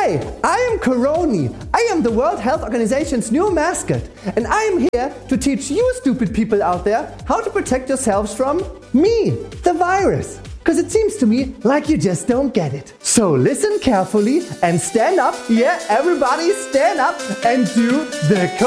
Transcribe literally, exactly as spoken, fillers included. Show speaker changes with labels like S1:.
S1: Hi, I am Coroni. I am the World Health Organization's new mascot, and I am here to teach you stupid people out there how to protect yourselves from me, the virus. Because it seems to me like you just don't get it. So listen carefully and stand up. Yeah, everybody stand up and do the